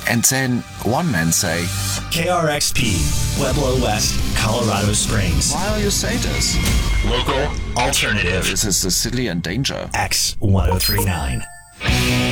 And then one man say, KRXP, Pueblo West, Colorado Springs. why you say this? Local alternative. This is the city in danger. X1039.